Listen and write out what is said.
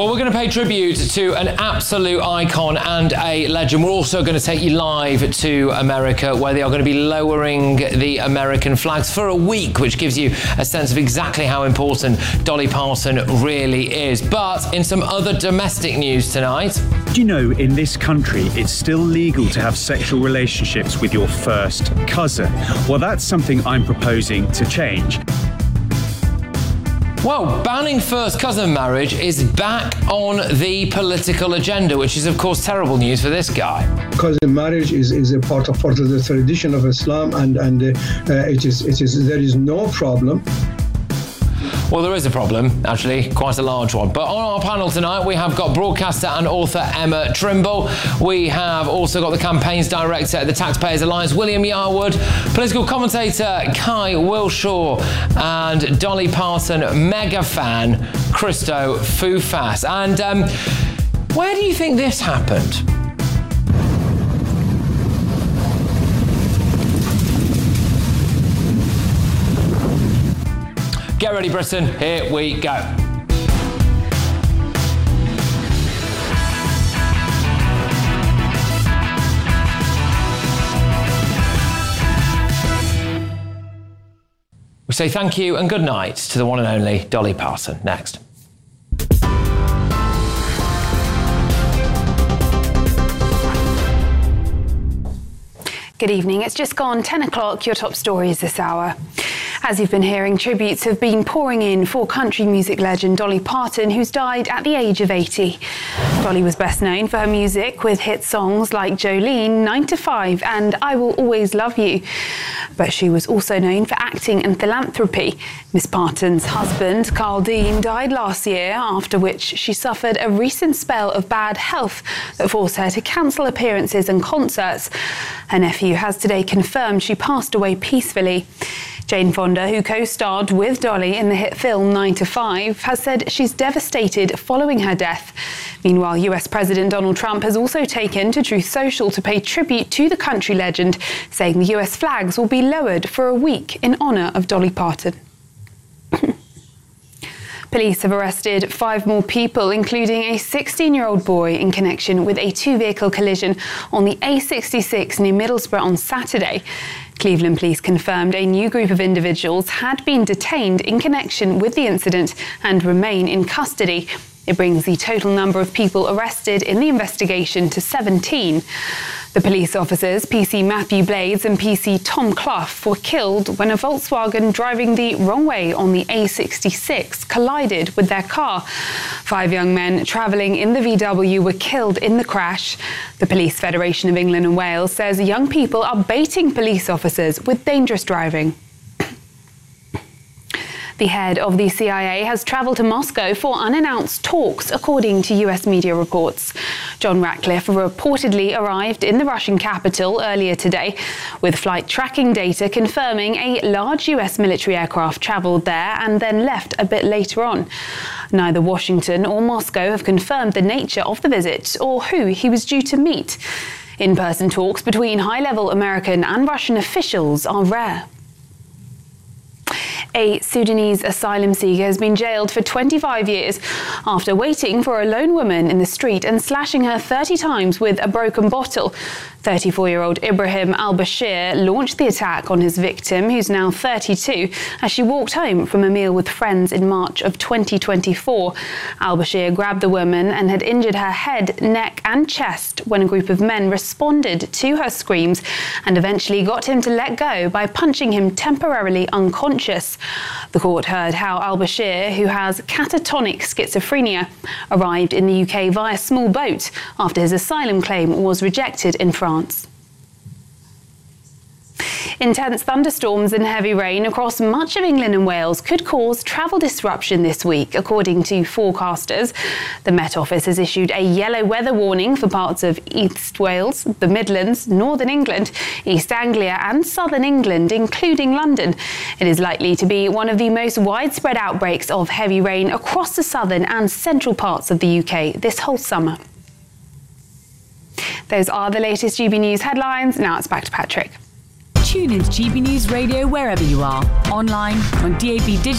Well, we're going to pay tribute to an absolute icon and a legend. We're also going to take you live to America, where they are going to be lowering the American flags for a week, which gives you a sense of exactly how important Dolly Parton really is. But in some other domestic news tonight... Do you know, in this country, it's still legal to have sexual relationships with your first cousin? Well, that's something I'm proposing to change. Well, banning first cousin marriage is back on the political agenda, which is, of course, terrible news for this guy. Cousin marriage is a part of the tradition of Islam, and there is no problem. Well, there is a problem, actually, quite a large one. But on our panel tonight, we have got broadcaster and author Emma Trimble. We have also got the campaigns director at the Taxpayers Alliance, William Yarwood, political commentator Kai Wilshaw, and Dolly Parton mega fan Christo Fufas. And where do you think this happened? Get ready, Britain. Here we go. We say thank you and good night to the one and only Dolly Parton. Next. Good evening. It's just gone 10 o'clock. Your top stories this hour. As you've been hearing, tributes have been pouring in for country music legend Dolly Parton, who's died at the age of 80. Dolly was best known for her music with hit songs like Jolene, 9 to 5 and I Will Always Love You. But she was also known for acting and philanthropy. Miss Parton's husband, Carl Dean, died last year, after which she suffered a recent spell of bad health that forced her to cancel appearances and concerts. Her nephew has today confirmed she passed away peacefully. Jane Fonda, who co-starred with Dolly in the hit film 9 to 5, has said she's devastated following her death. Meanwhile, US President Donald Trump has also taken to Truth Social to pay tribute to the country legend, saying the US flags will be lowered for a week in honour of Dolly Parton. Police have arrested 5 more people, including a 16-year-old boy, in connection with a 2-vehicle collision on the A66 near Middlesbrough on Saturday. Cleveland police confirmed a new group of individuals had been detained in connection with the incident and remain in custody. It brings the total number of people arrested in the investigation to 17. The police officers, PC Matthew Blades and PC Tom Clough, were killed when a Volkswagen driving the wrong way on the A66 collided with their car. 5 young men travelling in the VW were killed in the crash. The Police Federation of England and Wales says young people are baiting police officers with dangerous driving. The head of the CIA has travelled to Moscow for unannounced talks, according to US media reports. John Ratcliffe reportedly arrived in the Russian capital earlier today, with flight tracking data confirming a large US military aircraft travelled there and then left a bit later on. Neither Washington or Moscow have confirmed the nature of the visit or who he was due to meet. In-person talks between high-level American and Russian officials are rare. A Sudanese asylum seeker has been jailed for 25 years after waiting for a lone woman in the street and slashing her 30 times with a broken bottle. 34-year-old Ibrahim al-Bashir launched the attack on his victim, who's now 32, as she walked home from a meal with friends in March of 2024. Al-Bashir grabbed the woman and had injured her head, neck and chest when a group of men responded to her screams and eventually got him to let go by punching him temporarily unconscious. The court heard how al-Bashir, who has catatonic schizophrenia, arrived in the UK via small boat after his asylum claim was rejected in France. Intense thunderstorms and heavy rain across much of England and Wales could cause travel disruption this week, according to forecasters. The Met Office has issued a yellow weather warning for parts of East Wales, the Midlands, Northern England, East Anglia and Southern England, including London. It is likely to be one of the most widespread outbreaks of heavy rain across the southern and central parts of the UK this whole summer. Those are the latest GB News headlines. Now it's back to Patrick. Tune in to GB News Radio wherever you are, online, on DAB Digital